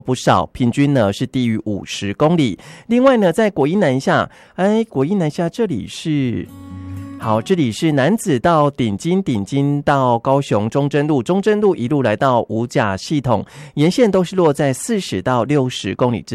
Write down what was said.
不少，平均呢是低于50公里。另外呢，在果宜南下，果宜南下这里是。好，这里是楠梓到顶金，顶金到高雄中正路，中正路一路来到五甲系统，沿线都是落在40到60公里之